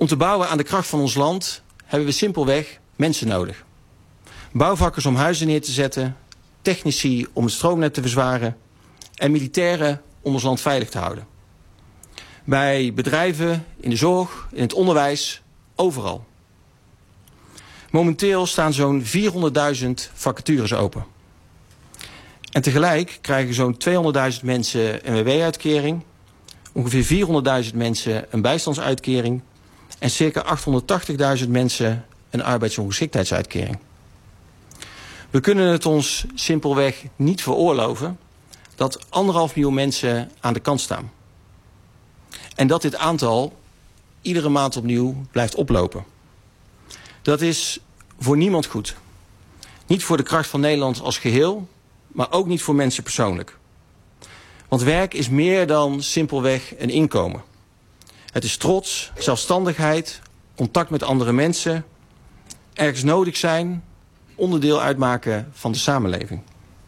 Om te bouwen aan de kracht van ons land hebben we simpelweg mensen nodig. Bouwvakkers om huizen neer te zetten, technici om het stroomnet te verzwaren en militairen om ons land veilig te houden. Bij bedrijven, in de zorg, in het onderwijs, overal. Momenteel staan zo'n 400.000 vacatures open. En tegelijk krijgen zo'n 200.000 mensen een WW-uitkering, ongeveer 400.000 mensen een bijstandsuitkering en circa 880.000 mensen een arbeidsongeschiktheidsuitkering. We kunnen het ons simpelweg niet veroorloven dat 1,5 miljoen mensen aan de kant staan. En dat dit aantal iedere maand opnieuw blijft oplopen. Dat is voor niemand goed. Niet voor de kracht van Nederland als geheel, maar ook niet voor mensen persoonlijk. Want werk is meer dan simpelweg een inkomen. Het is trots, zelfstandigheid, contact met andere mensen, ergens nodig zijn, onderdeel uitmaken van de samenleving.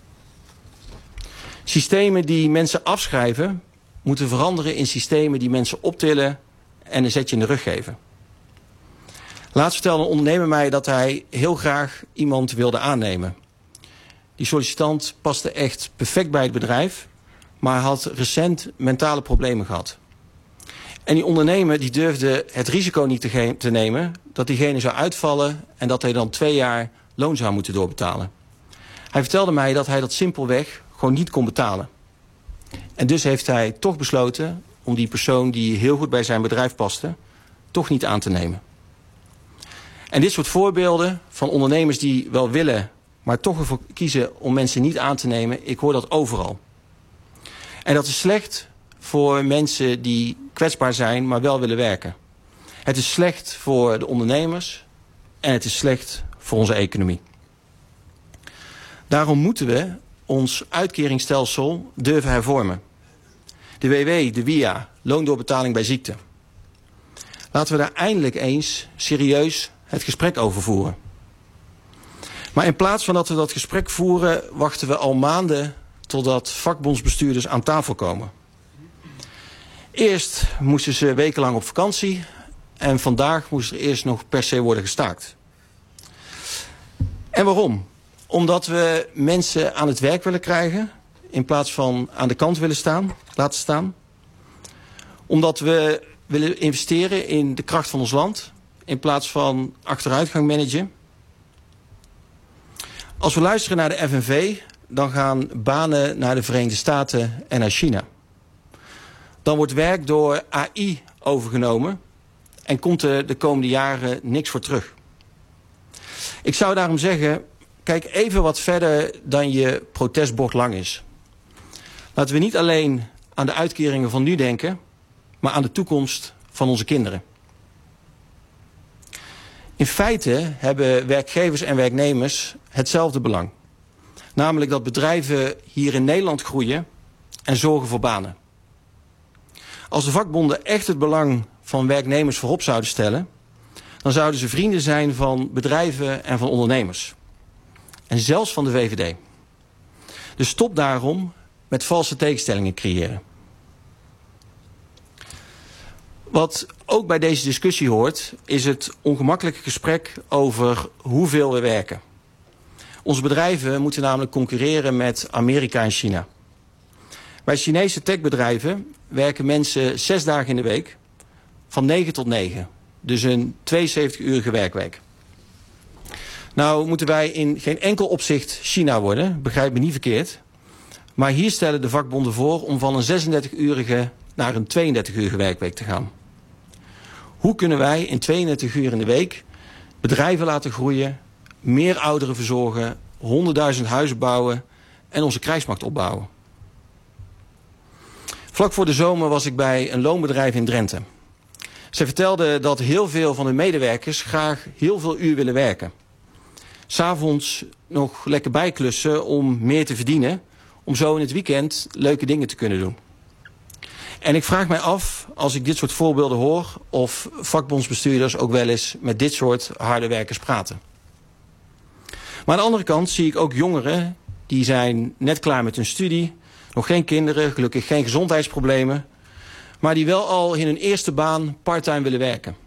Systemen die mensen afschrijven, moeten veranderen in systemen die mensen optillen en een zetje in de rug geven. Laatst vertelde een ondernemer mij dat hij heel graag iemand wilde aannemen. Die sollicitant paste echt perfect bij het bedrijf, maar had recent mentale problemen gehad. En die ondernemer die durfde het risico niet te nemen dat diegene zou uitvallen en dat hij dan 2 jaar loon zou moeten doorbetalen. Hij vertelde mij dat hij dat simpelweg gewoon niet kon betalen. En dus heeft hij toch besloten om die persoon die heel goed bij zijn bedrijf paste, toch niet aan te nemen. En dit soort voorbeelden van ondernemers die wel willen, maar toch ervoor kiezen om mensen niet aan te nemen, ik hoor dat overal. En dat is slecht voor mensen die kwetsbaar zijn, maar wel willen werken. Het is slecht voor de ondernemers en het is slecht voor onze economie. Daarom moeten we ons uitkeringsstelsel durven hervormen. De WW, de WIA, loondoorbetaling bij ziekte. Laten we daar eindelijk eens serieus het gesprek over voeren. Maar in plaats van dat we dat gesprek voeren, wachten we al maanden totdat vakbondsbestuurders aan tafel komen. Eerst moesten ze wekenlang op vakantie en vandaag moest er eerst nog per se worden gestaakt. En waarom? Omdat we mensen aan het werk willen krijgen in plaats van aan de kant willen laten staan. Omdat we willen investeren in de kracht van ons land in plaats van achteruitgang managen. Als we luisteren naar de FNV, dan gaan banen naar de Verenigde Staten en naar China. Dan wordt werk door AI overgenomen en komt er de komende jaren niks voor terug. Ik zou daarom zeggen, kijk even wat verder dan je protestbord lang is. Laten we niet alleen aan de uitkeringen van nu denken, maar aan de toekomst van onze kinderen. In feite hebben werkgevers en werknemers hetzelfde belang. Namelijk dat bedrijven hier in Nederland groeien en zorgen voor banen. Als de vakbonden echt het belang van werknemers voorop zouden stellen, dan zouden ze vrienden zijn van bedrijven en van ondernemers. En zelfs van de VVD. Dus stop daarom met valse tegenstellingen creëren. Wat ook bij deze discussie hoort, is het ongemakkelijke gesprek over hoeveel we werken. Onze bedrijven moeten namelijk concurreren met Amerika en China. Bij Chinese techbedrijven werken mensen 6 dagen in de week, van 9 tot 9. Dus een 72-urige werkweek. Nou moeten wij in geen enkel opzicht China worden, begrijp me niet verkeerd. Maar hier stellen de vakbonden voor om van een 36-urige naar een 32-urige werkweek te gaan. Hoe kunnen wij in 32 uur in de week bedrijven laten groeien, meer ouderen verzorgen, 100.000 huizen bouwen en onze krijgsmacht opbouwen? Vlak voor de zomer was ik bij een loonbedrijf in Drenthe. Zij vertelden dat heel veel van hun medewerkers graag heel veel uur willen werken. 'S Avonds nog lekker bijklussen om meer te verdienen, om zo in het weekend leuke dingen te kunnen doen. En ik vraag mij af, als ik dit soort voorbeelden hoor, of vakbondsbestuurders ook wel eens met dit soort harde werkers praten. Maar aan de andere kant zie ik ook jongeren, die zijn net klaar met hun studie, nog geen kinderen, gelukkig geen gezondheidsproblemen, maar die wel al in hun eerste baan parttime willen werken.